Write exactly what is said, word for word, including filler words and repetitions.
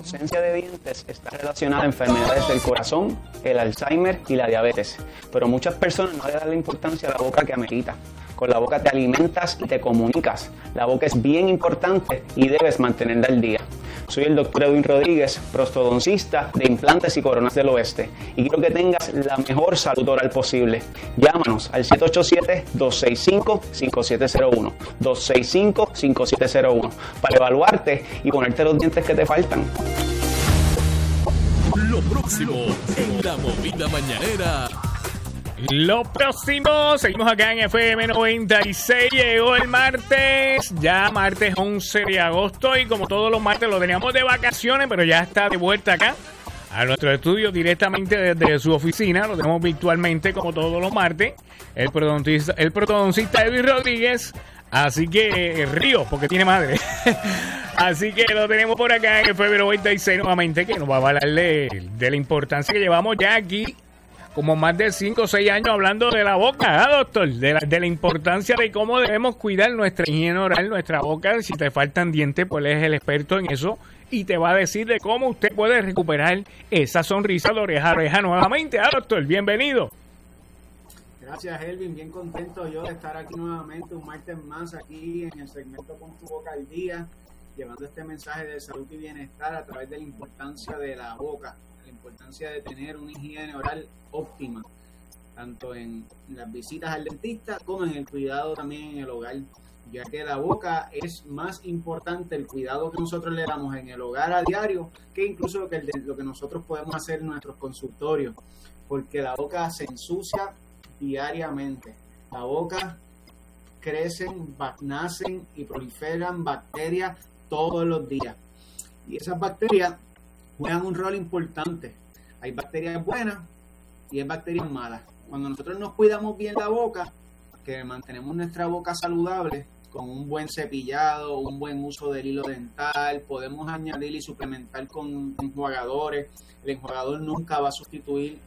ausencia de dientes está relacionada a enfermedades del corazón, el Alzheimer y la diabetes. Pero muchas personas no le dan la importancia a la boca que amerita. Con la boca te alimentas y te comunicas. La boca es bien importante y debes mantenerla al día. Soy el doctor Edwin Rodríguez, prostodoncista de Implantes y Coronas del Oeste, y quiero que tengas la mejor salud oral posible. Llámanos al siete ocho siete, dos seis cinco, cinco siete cero uno, dos seis cinco, cinco siete cero uno para evaluarte y ponerte los dientes que te faltan. Lo próximo en La Movida Mañanera. Lo próximo, seguimos acá en F M noventa y seis, llegó el martes, ya martes once de agosto, y como todos los martes lo teníamos de vacaciones, pero ya está de vuelta acá a nuestro estudio directamente desde su oficina, lo tenemos virtualmente como todos los martes, el protagonista, el protagonista Edwin Rodríguez, así que eh, Río, porque tiene madre, así que lo tenemos por acá en F M noventa y seis nuevamente, que nos va a hablar de, de la importancia que llevamos ya aquí, como más de cinco o seis años hablando de la boca, ¿ah, doctor? De la, de la importancia de cómo debemos cuidar nuestra higiene oral, nuestra boca. Si te faltan dientes, pues él es el experto en eso y te va a decir de cómo usted puede recuperar esa sonrisa de oreja a oreja nuevamente. ¿Ah, doctor? Bienvenido. Gracias, Elvin. Bien contento yo de estar aquí nuevamente un martes más aquí en el segmento Con tu boca al día, llevando este mensaje de salud y bienestar a través de la importancia de la boca, la importancia de tener una higiene oral óptima, tanto en las visitas al dentista como en el cuidado también en el hogar, ya que la boca es más importante el cuidado que nosotros le damos en el hogar a diario que incluso lo que, el, lo que nosotros podemos hacer en nuestros consultorios, porque la boca se ensucia diariamente. La boca crecen, nacen y proliferan bacterias todos los días, y esas bacterias juegan un rol importante. Hay bacterias buenas y hay bacterias malas. Cuando nosotros nos cuidamos bien la boca, que mantenemos nuestra boca saludable, con un buen cepillado, un buen uso del hilo dental, podemos añadir y suplementar con enjuagadores. El enjuagador nunca va a sustituir